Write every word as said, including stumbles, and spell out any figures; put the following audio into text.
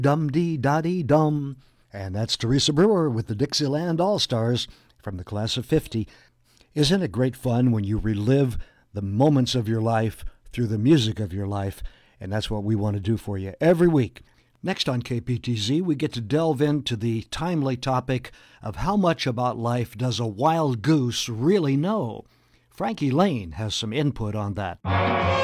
Dum-dee-da-dee-dum. And that's Teresa Brewer with the Dixieland All-Stars from the class of fifty. Isn't it great fun when you relive the moments of your life through the music of your life? And that's what we want to do for you every week. Next on K P T Z, we get to delve into the timely topic of how much about life does a wild goose really know? Frankie Lane has some input on that.